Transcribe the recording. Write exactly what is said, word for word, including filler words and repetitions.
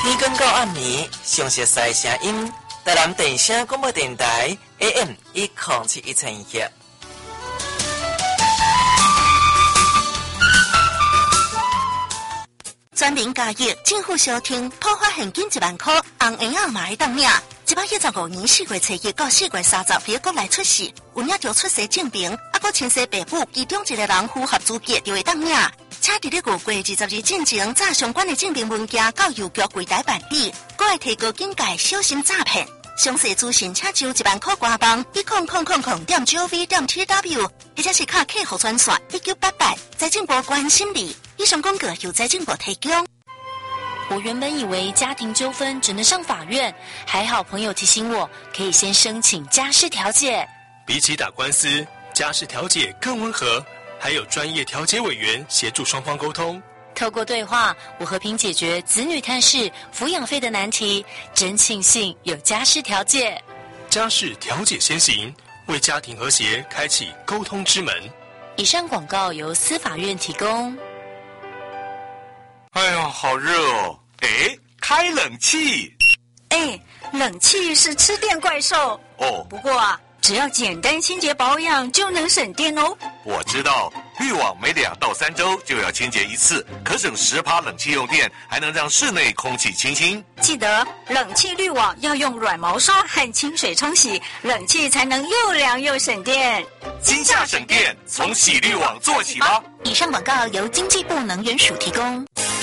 天光到暗暝，详细赛声音，台南电声广播电台 A M 一零七一千赫。 全民加入政府小厅，普发现金一万块，红圆仔嘛会当领。一百一十五年四月初一到四月三十日国内出世，有领着出生证明，啊，搁亲生爸母其中一个人符合资格就会当领。请伫咧五月二十日进前，查相关的证明文件到邮局柜台办理，搁会提高警戒，小心诈骗。详细资讯请就一万块官网一空空空空点 g o v 点 t w， 或者是卡客户专线一九八八，财政部关心你。以上广告由财政部提供。 我原本以为家庭纠纷只能上法院，还好朋友提醒我，可以先申请家事调解。 比起打官司，家事调解更温和，还有专业调解委员协助双方沟通。 透过对话，我和平解决子女探视、抚养费的难题，真庆幸有家事调解。 家事调解先行，为家庭和谐开启沟通之门。 以上广告由司法院提供。 哎呀，好热哦！哎，开冷气。 哎，冷气是吃电怪兽哦。 不过啊，只要简单清洁保养就能省电哦。 我知道，滤网每两到三周就要清洁一次，可省十趴冷气用电，还能让室内空气清新。 记得冷气滤网要用软毛刷和清水冲洗，冷气才能又凉又省电。 今夏省电，从洗滤网做起吧。 以上广告由经济部能源署提供。